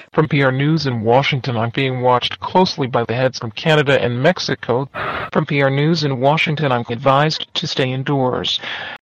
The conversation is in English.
From PR News in Washington, I'm being watched closely by the heads from Canada and Mexico. From PR News in Washington, I'm advised to stay indoors.